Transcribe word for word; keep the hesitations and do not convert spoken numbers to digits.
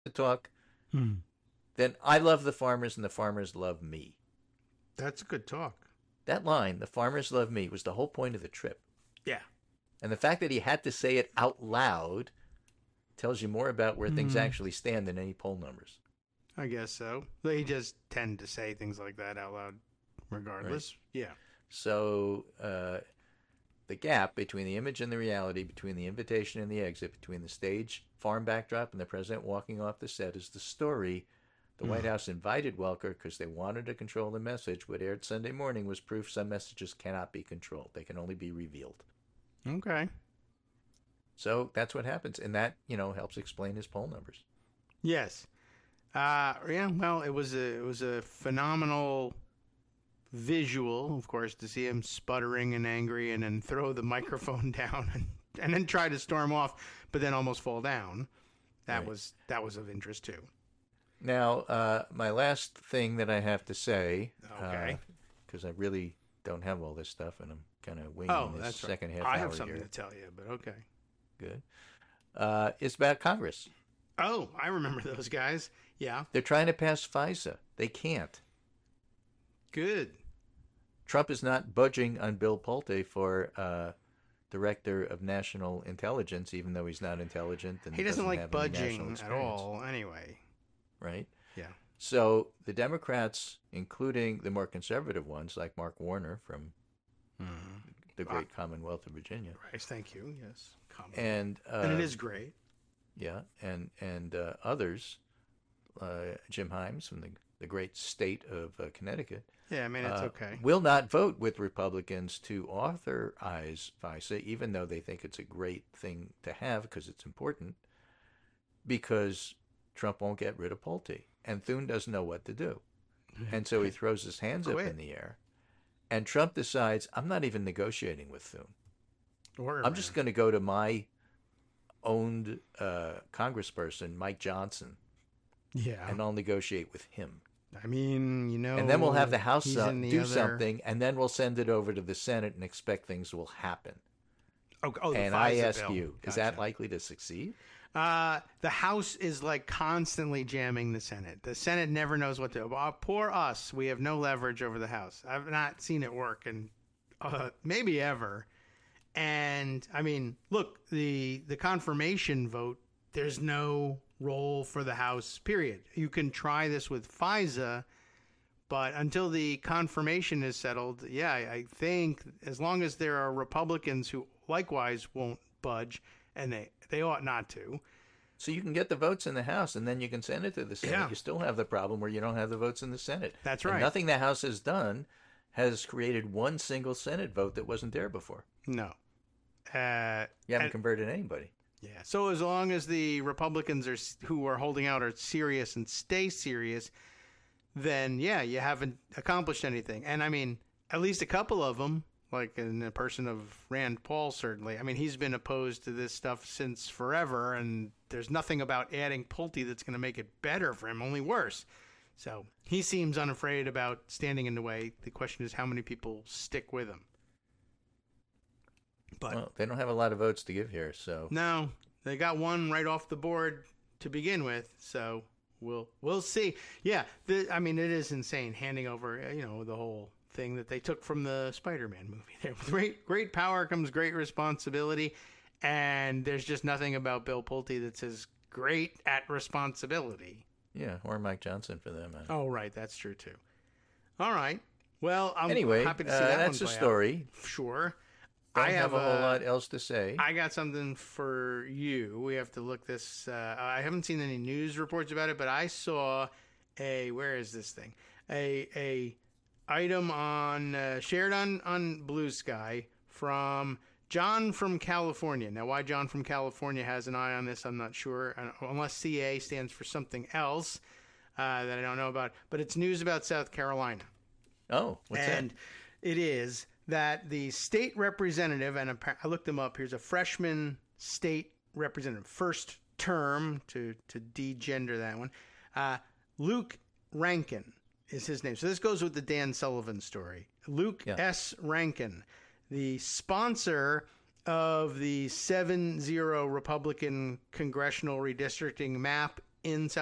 to talk, Hmm. then I love the farmers and the farmers love me. That's a good talk. That line, the farmers love me, was the whole point of the trip. Yeah. And the fact that he had to say it out loud tells you more about where things Hmm. actually stand than any poll numbers. I guess so. They just tend to say things like that out loud regardless. Right. Yeah. So uh, the gap between the image and the reality, between the invitation and the exit, between the stage farm backdrop and the president walking off the set is the story. The White House invited Welker because they wanted to control the message. What aired Sunday morning was proof some messages cannot be controlled. They can only be revealed. Okay. So that's what happens. And that, you know, helps explain his poll numbers. Yes. Uh, yeah, well, it was a it was a phenomenal visual, of course, to see him sputtering and angry and then throw the microphone down and, and then try to storm off, but then almost fall down. That Right. was that was of interest too. Now, uh, my last thing that I have to say, Okay. because uh, I really don't have all this stuff, and I'm kind of winging Oh, this that's second right. half I hour have something here. to tell you, but okay. Good. Uh, it's about Congress. Oh, I remember those guys. Yeah. They're trying to pass FISA. They can't. Good. Trump is not budging on Bill Pulte for uh, Director of National Intelligence, even though he's not intelligent and He doesn't like have any national budging at experience, all anyway. right? Yeah. So the Democrats, including the more conservative ones like Mark Warner from Mm. the great Commonwealth of Virginia, Right. Thank you. Yes. Common. and uh, and it is great. yeah, and and uh, others, uh, Jim Himes from the the great state of uh, Connecticut, Yeah, I mean, it's uh, okay. will not vote with Republicans to authorize FISA, even though they think it's a great thing to have because it's important, because Trump won't get rid of Pulte, and Thune doesn't know what to do, and so he throws his hands up Quit. in the air, and Trump decides, I'm not even negotiating with Thune. Or I'm just going to go to my owned uh, congressperson, Mike Johnson, yeah. and I'll negotiate with him. I mean, you know, And then we'll have the House he's uh, in the do other- something, and then we'll send it over to the Senate and expect things will happen. Oh, oh, the and I FISA ask bill. you, is Gotcha. that likely to succeed? Uh, the House is like constantly jamming the Senate. The Senate never knows what to do. Uh, poor us. We have no leverage over the House. I've not seen it work, and uh, maybe ever. And I mean, look, the the confirmation vote. There's no role for the House. Period. You can try this with FISA, but until the confirmation is settled, yeah, I I think as long as there are Republicans who likewise won't budge, and they they ought not to. So you can get the votes in the House, and then you can send it to the Senate. Yeah. You still have the problem where you don't have the votes in the Senate. That's And right. nothing the House has done has created one single Senate vote that wasn't there before. No. Uh, You haven't and- converted anybody. yeah. So as long as the Republicans are who are holding out are serious and stay serious, then yeah, you haven't accomplished anything. And I mean, at least a couple of them, like in the person of Rand Paul, certainly. I mean, he's been opposed to this stuff since forever, and there's nothing about adding Pulte that's going to make it better for him, only worse. So he seems unafraid about standing in the way. The question is how many people stick with him. But Well, they don't have a lot of votes to give here, so no, they got one right off the board to begin with, so we'll we'll see. Yeah, the, I mean, it is insane handing over, uh, you know, the whole thing that they took from the Spider-Man movie. There, with great great power comes great responsibility, and there's just nothing about Bill Pulte that says great at responsibility. yeah, or Mike Johnson for them. uh, Oh, right, that's true too. All right, well, I'm Anyway, happy to see uh, that that's one the play out. story. Sure. Don't I have, have a whole a- lot else to say. I got something for you. We have to look this. Uh, I haven't seen any news reports about it, but I saw a. Where is this thing? A a item on uh, shared on on Blue Sky from John from California. Now, why John from California has an eye on this, I'm not sure, uh, unless C A stands for something else uh, that I don't know about. But it's news about South Carolina. Oh, what's and it is that the state representative, and appa- I looked him up, here's a freshman state representative, first term, to, to de-gender that one. Uh, Luke Rankin is his name. So this goes with the Dan Sullivan story. Luke Yeah. S. Rankin, the sponsor of the seven zero Republican congressional redistricting map in South